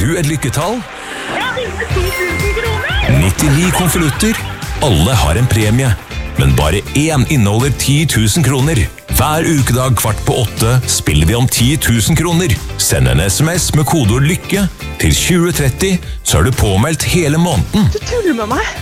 du et lykketall? Jeg har vunnet 10 000 kroner! 99 konvolutter. Alle har en premie, men bare én inneholder 10 000 kroner. Hver ukedag 7:15 spiller vi om 10 000 kroner. Send en SMS med kodeord LYKKE til 2030, så er du påmeldt hele måneden. Du tuller med meg!